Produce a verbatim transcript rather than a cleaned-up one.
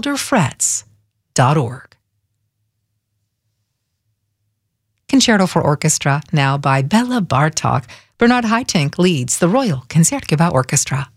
elder frets dot org. Concerto for Orchestra, now by Bela Bartok. Bernard Haitink leads the Royal Concertgebouw Orchestra.